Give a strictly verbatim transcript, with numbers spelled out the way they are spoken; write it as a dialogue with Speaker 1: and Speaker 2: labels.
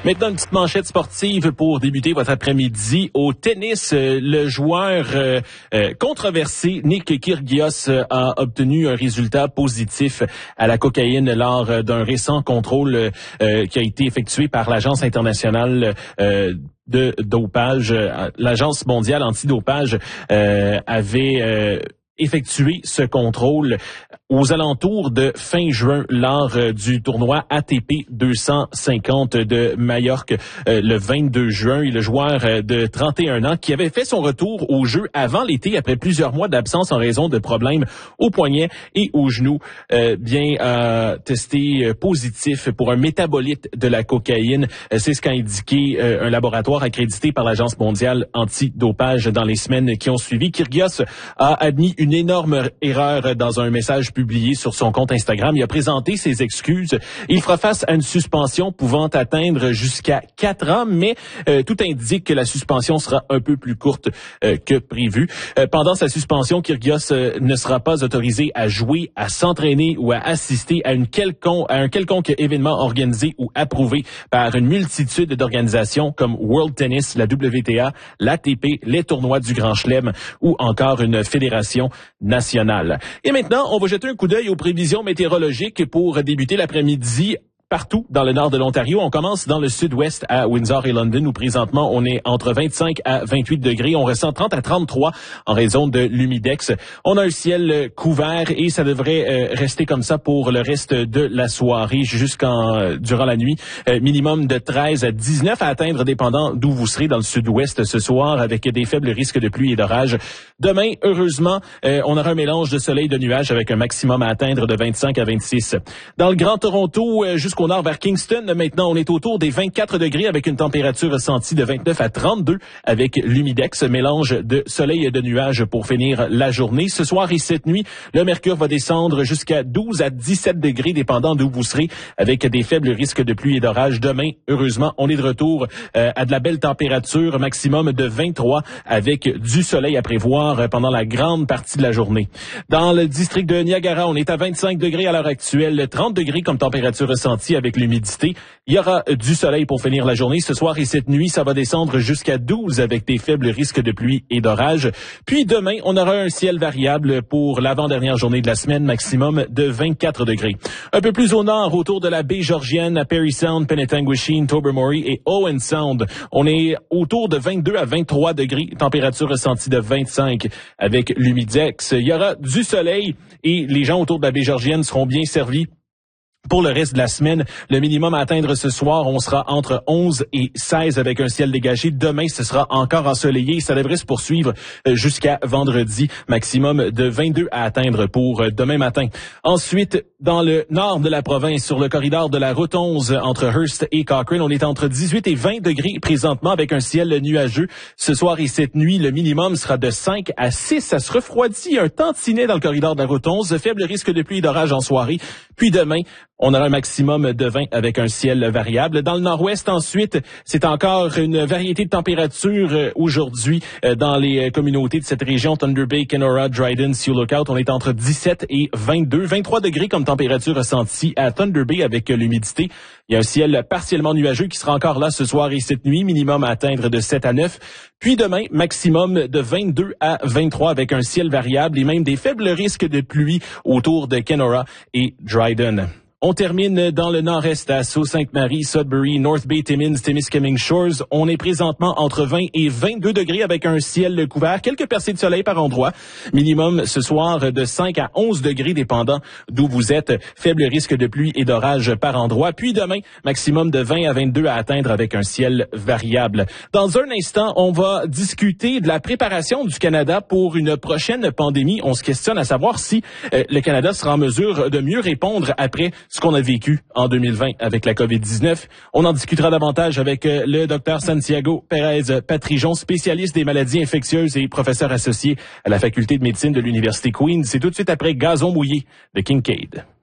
Speaker 1: Maintenant, une petite manchette sportive pour débuter votre après-midi. Au tennis, le joueur euh, euh, controversé Nick Kyrgios a obtenu un résultat positif à la cocaïne lors d'un récent contrôle euh, qui a été effectué par l'Agence internationale euh, de dopage. L'Agence mondiale antidopage euh, avait euh, effectué ce contrôle aux alentours de fin juin lors euh, du tournoi A T P deux cent cinquante de Majorque euh, le vingt-deux juin. Et le joueur euh, de trente et un ans qui avait fait son retour au jeu avant l'été après plusieurs mois d'absence en raison de problèmes au poignet et au genou, euh, bien euh, testé euh, positif pour un métabolite de la cocaïne. Euh, c'est ce qu'a indiqué euh, un laboratoire accrédité par l'Agence mondiale antidopage dans les semaines qui ont suivi. Kyrgios a admis une énorme erreur dans un message publié sur son compte Instagram. Il a présenté ses excuses. Il fera face à une suspension pouvant atteindre jusqu'à quatre ans, mais euh, tout indique que la suspension sera un peu plus courte euh, que prévu. Euh, pendant sa suspension, Kyrgios euh, ne sera pas autorisé à jouer, à s'entraîner ou à assister à, une quelconque, à un quelconque événement organisé ou approuvé par une multitude d'organisations comme World Tennis, la W T A, l'A T P, les tournois du Grand Chelem ou encore une fédération nationale. Et maintenant, on va jeter un coup d'œil aux prévisions météorologiques pour débuter l'après-midi. Partout dans le nord de l'Ontario. On commence dans le sud-ouest à Windsor et London où présentement on est entre vingt-cinq à vingt-huit degrés. On ressent trente à trente-trois en raison de l'humidex. On a un ciel couvert et ça devrait euh, rester comme ça pour le reste de la soirée jusqu'en euh, durant la nuit. Euh, minimum de treize à dix-neuf à atteindre dépendant d'où vous serez dans le sud-ouest ce soir avec des faibles risques de pluie et d'orage. Demain, heureusement, euh, on aura un mélange de soleil et de nuages avec un maximum à atteindre de vingt-cinq à vingt-six. Dans le Grand Toronto, euh, jusqu'au au nord vers Kingston. Maintenant, on est autour des vingt-quatre degrés avec une température ressentie de vingt-neuf à trente-deux avec l'humidex, mélange de soleil et de nuages pour finir la journée. Ce soir et cette nuit, le mercure va descendre jusqu'à douze à dix-sept degrés dépendant d'où vous serez avec des faibles risques de pluie et d'orage. Demain, heureusement, on est de retour euh, à de la belle température, maximum de vingt-trois avec du soleil à prévoir pendant la grande partie de la journée. Dans le district de Niagara, on est à vingt-cinq degrés à l'heure actuelle, trente degrés comme température ressentie avec l'humidité. Il y aura du soleil pour finir la journée. Ce soir et cette nuit, ça va descendre jusqu'à douze avec des faibles risques de pluie et d'orage. Puis demain, on aura un ciel variable pour l'avant-dernière journée de la semaine, maximum de vingt-quatre degrés. Un peu plus au nord, autour de la baie Georgienne, à Parry Sound, Penetanguishene, Tobermory et Owen Sound, on est autour de vingt-deux à vingt-trois degrés, température ressentie de vingt-cinq avec l'humidex. Il y aura du soleil et les gens autour de la baie Georgienne seront bien servis. Pour le reste de la semaine, le minimum à atteindre ce soir, on sera entre onze et seize avec un ciel dégagé. Demain, ce sera encore ensoleillé. Ça devrait se poursuivre jusqu'à vendredi. Maximum de vingt-deux à atteindre pour demain matin. Ensuite, dans le nord de la province, sur le corridor de la route onze entre Hearst et Cochrane, on est entre dix-huit et vingt degrés présentement avec un ciel nuageux. Ce soir et cette nuit, le minimum sera de cinq à six. Ça se refroidit un tantinet dans le corridor de la route onze. Faible risque de pluie et d'orage en soirée. Puis demain, on aura un maximum de vingt avec un ciel variable. Dans le nord-ouest, ensuite, c'est encore une variété de températures aujourd'hui dans les communautés de cette région. Thunder Bay, Kenora, Dryden, Sioux Lookout. On est entre dix-sept et vingt-deux. vingt-trois degrés comme température ressentie à Thunder Bay avec l'humidité. Il y a un ciel partiellement nuageux qui sera encore là ce soir et cette nuit. Minimum à atteindre de sept à neuf. Puis demain, maximum de vingt-deux à vingt-trois avec un ciel variable et même des faibles risques de pluie autour de Kenora et Dryden. On termine dans le nord-est à Sault-Sainte-Marie, Sudbury, North Bay, Timmins, Témiscamingue Shores. On est présentement entre vingt et vingt-deux degrés avec un ciel couvert. Quelques percées de soleil par endroit. Minimum ce soir de cinq à onze degrés dépendant d'où vous êtes. Faible risque de pluie et d'orage par endroit. Puis demain, maximum de vingt à vingt-deux à atteindre avec un ciel variable. Dans un instant, on va discuter de la préparation du Canada pour une prochaine pandémie. On se questionne à savoir si euh, le Canada sera en mesure de mieux répondre après ce qu'on a vécu en deux mille vingt avec la covid dix-neuf. On en discutera davantage avec le docteur Santiago Pérez Patrijon, spécialiste des maladies infectieuses et professeur associé à la faculté de médecine de l'Université Queen's. C'est tout de suite après Gazon mouillé de Kincaid.